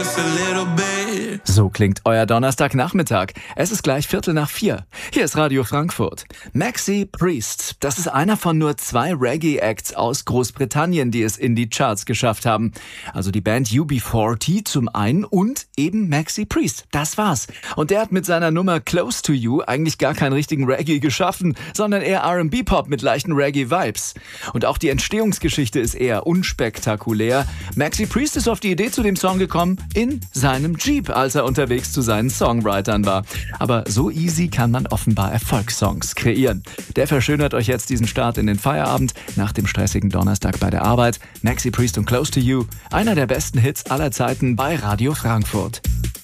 So klingt euer Donnerstagnachmittag. Es ist gleich 3:45. Hier ist Radio Frankfurt. Maxi Priest, das ist einer von nur 2 Reggae-Acts aus Großbritannien, die es in die Charts geschafft haben. Also die Band UB40 zum einen und eben Maxi Priest. Das war's. Und der hat mit seiner Nummer Close to You eigentlich gar keinen richtigen Reggae geschaffen, sondern eher R&B-Pop mit leichten Reggae-Vibes. Und auch die Entstehungsgeschichte ist eher unspektakulär. Maxi Priest ist auf die Idee zu dem Song gekommen in seinem Jeep, als er unterwegs zu seinen Songwritern war. Aber so easy kann man offenbar Erfolgssongs kreieren. Der verschönert euch jetzt diesen Start in den Feierabend nach dem stressigen Donnerstag bei der Arbeit. Maxi Priest und Close to You, einer der besten Hits aller Zeiten bei Radio Frankfurt.